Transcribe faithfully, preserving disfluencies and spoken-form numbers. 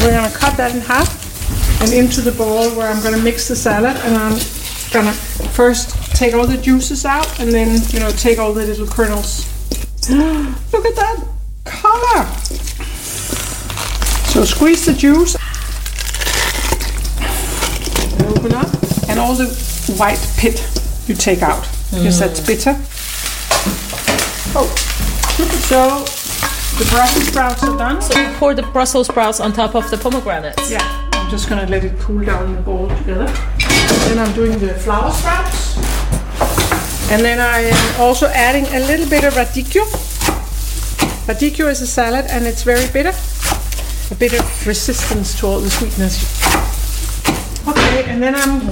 we're gonna cut that in half and into the bowl where I'm gonna mix the salad, and I'm gonna first take all the juices out and then, you know, take all the little kernels. Look at that color! So squeeze the juice and open up, and all the white pit you take out because mm. that's bitter. Oh, so the Brussels sprouts are done. So you pour the Brussels sprouts on top of the pomegranates. Yeah, I'm just gonna let it cool down in the bowl together. Then I'm doing the flower sprouts. And then I am also adding a little bit of radicchio. Radicchio is a salad and it's very bitter. A bit of resistance to all the sweetness. Okay, and then I'm